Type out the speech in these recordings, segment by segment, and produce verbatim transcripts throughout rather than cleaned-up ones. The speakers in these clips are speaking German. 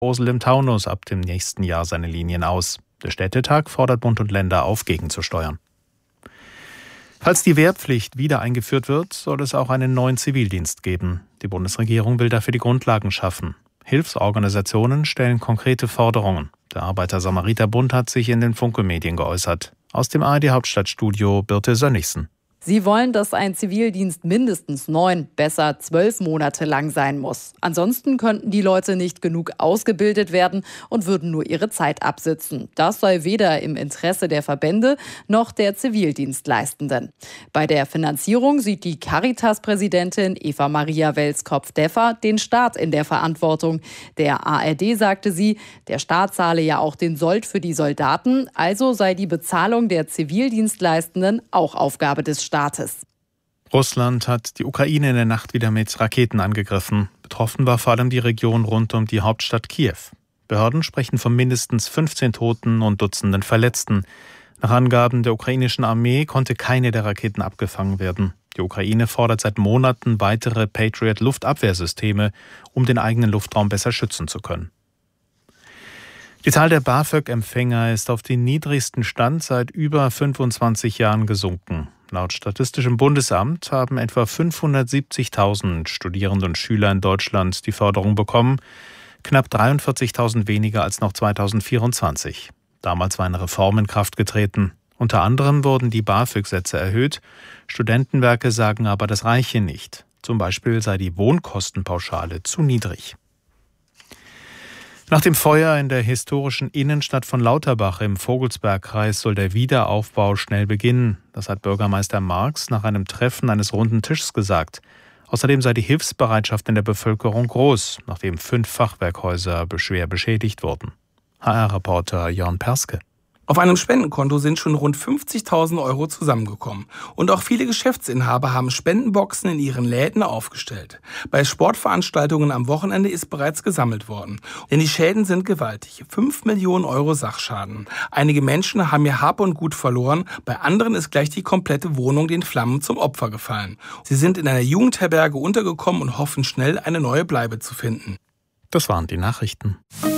Ursel im Taunus ab dem nächsten Jahr seine Linien aus. Der Städtetag fordert Bund und Länder auf, gegenzusteuern. Falls die Wehrpflicht wieder eingeführt wird, soll es auch einen neuen Zivildienst geben. Die Bundesregierung will dafür die Grundlagen schaffen. Hilfsorganisationen stellen konkrete Forderungen. Der Arbeiter-Samariter-Bund hat sich in den Funke-Medien geäußert. Aus dem A R D-Hauptstadtstudio Birte Sönnigsen. Sie wollen, dass ein Zivildienst mindestens neun, besser zwölf Monate lang sein muss. Ansonsten könnten die Leute nicht genug ausgebildet werden und würden nur ihre Zeit absitzen. Das sei weder im Interesse der Verbände noch der Zivildienstleistenden. Bei der Finanzierung sieht die Caritas-Präsidentin Eva Maria Welskopf-Deffer den Staat in der Verantwortung. Der A R D sagte sie, der Staat zahle ja auch den Sold für die Soldaten, also sei die Bezahlung der Zivildienstleistenden auch Aufgabe des Staates. Staates. Russland hat die Ukraine in der Nacht wieder mit Raketen angegriffen. Betroffen war vor allem die Region rund um die Hauptstadt Kiew. Behörden sprechen von mindestens fünfzehn Toten und Dutzenden Verletzten. Nach Angaben der ukrainischen Armee konnte keine der Raketen abgefangen werden. Die Ukraine fordert seit Monaten weitere Patriot-Luftabwehrsysteme, um den eigenen Luftraum besser schützen zu können. Die Zahl der BAföG-Empfänger ist auf den niedrigsten Stand seit über fünfundzwanzig Jahren gesunken. Laut Statistischem Bundesamt haben etwa fünfhundertsiebzigtausend Studierende und Schüler in Deutschland die Förderung bekommen, knapp dreiundvierzigtausend weniger als noch zweitausendvierundzwanzig. Damals war eine Reform in Kraft getreten. Unter anderem wurden die BAföG-Sätze erhöht. Studentenwerke sagen aber, das reiche nicht. Zum Beispiel sei die Wohnkostenpauschale zu niedrig. Nach dem Feuer in der historischen Innenstadt von Lauterbach im Vogelsbergkreis soll der Wiederaufbau schnell beginnen. Das hat Bürgermeister Marx nach einem Treffen eines runden Tischs gesagt. Außerdem sei die Hilfsbereitschaft in der Bevölkerung groß, nachdem fünf Fachwerkhäuser schwer beschädigt wurden. H R-Reporter Jörn Perske. Auf einem Spendenkonto sind schon rund fünfzigtausend Euro zusammengekommen. Und auch viele Geschäftsinhaber haben Spendenboxen in ihren Läden aufgestellt. Bei Sportveranstaltungen am Wochenende ist bereits gesammelt worden. Denn die Schäden sind gewaltig. Fünf Millionen Euro Sachschaden. Einige Menschen haben ihr Hab und Gut verloren. Bei anderen ist gleich die komplette Wohnung den Flammen zum Opfer gefallen. Sie sind in einer Jugendherberge untergekommen und hoffen schnell eine neue Bleibe zu finden. Das waren die Nachrichten.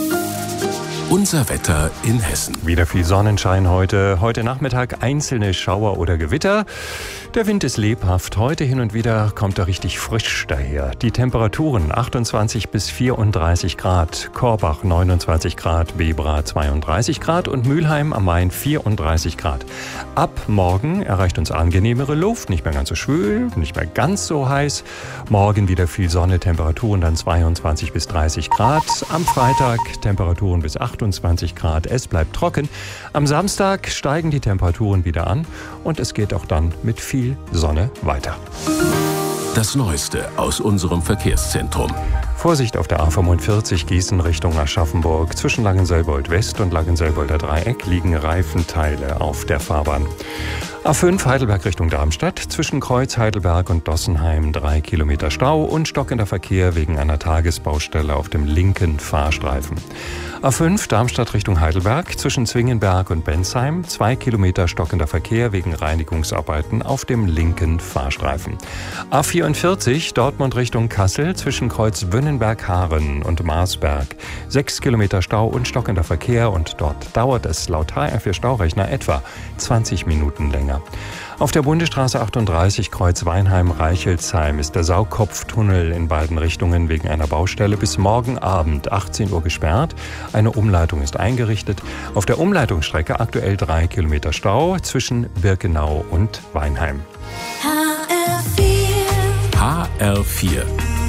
Unser Wetter in Hessen. Wieder viel Sonnenschein heute. Heute Nachmittag einzelne Schauer oder Gewitter. Der Wind ist lebhaft. Heute hin und wieder kommt er richtig frisch daher. Die Temperaturen achtundzwanzig bis vierunddreißig Grad. Korbach neunundzwanzig Grad, Bebra zweiunddreißig Grad und Mülheim am Main vierunddreißig Grad. Ab morgen erreicht uns angenehmere Luft. Nicht mehr ganz so schwül, nicht mehr ganz so heiß. Morgen wieder viel Sonne, Temperaturen dann zweiundzwanzig bis dreißig Grad. Am Freitag Temperaturen bis achtundzwanzig Grad. Es bleibt trocken. Am Samstag steigen die Temperaturen wieder an und es geht auch dann mit viel Sonne weiter. Das Neueste aus unserem Verkehrszentrum. Vorsicht auf der A fünfundvierzig Gießen Richtung Aschaffenburg. Zwischen Langenselbold West und Langenselbolder Dreieck liegen Reifenteile auf der Fahrbahn. A fünf Heidelberg Richtung Darmstadt. Zwischen Kreuz Heidelberg und Dossenheim drei Kilometer Stau und stockender Verkehr wegen einer Tagesbaustelle auf dem linken Fahrstreifen. A fünf Darmstadt Richtung Heidelberg. Zwischen Zwingenberg und Bensheim zwei Kilometer stockender Verkehr wegen Reinigungsarbeiten auf dem linken Fahrstreifen. A vierundvierzig Dortmund Richtung Kassel. Zwischen Kreuz Wünnenberg-Haaren und Marsberg sechs Kilometer Stau und stockender Verkehr und dort dauert es laut H R vier Staurechner etwa zwanzig Minuten länger. Auf der Bundesstraße achtunddreißig Kreuz Weinheim-Reichelsheim ist der Saugkopftunnel in beiden Richtungen wegen einer Baustelle bis morgen Abend achtzehn Uhr gesperrt. Eine Umleitung ist eingerichtet. Auf der Umleitungsstrecke aktuell drei Kilometer Stau zwischen Birkenau und Weinheim. H R vier. H R vier.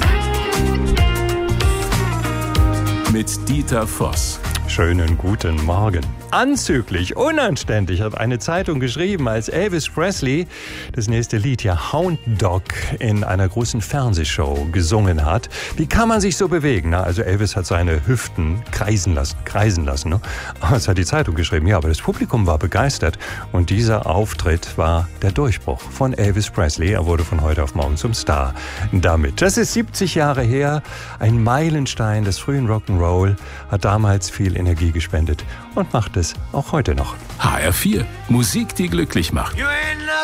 Mit Dieter Voss. Schönen guten Morgen. Anzüglich, unanständig hat eine Zeitung geschrieben, als Elvis Presley das nächste Lied, ja Hound Dog, in einer großen Fernsehshow gesungen hat. Wie kann man sich so bewegen? Na, also Elvis hat seine Hüften kreisen lassen, kreisen lassen. Ne? Das hat die Zeitung geschrieben. Ja, aber das Publikum war begeistert. Und dieser Auftritt war der Durchbruch von Elvis Presley. Er wurde von heute auf morgen zum Star damit. Das ist siebzig Jahre her. Ein Meilenstein des frühen Rock'n'Roll, hat damals viel Energie gespendet und macht es auch heute noch. H R vier. Musik, die glücklich macht.